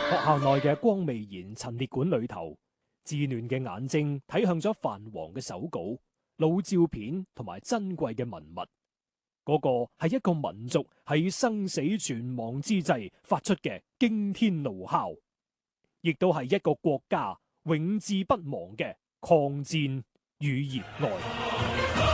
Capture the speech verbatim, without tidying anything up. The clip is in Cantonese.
學校內嘅光微言陳列館裏頭，稚嫩嘅眼睛睇向咗泛黃嘅手稿、老照片同埋珍貴嘅文物。嗰個係一個民族喺生死存亡之際發出嘅驚天怒哮，亦都係一個國家永誌不忘嘅抗戰與熱愛。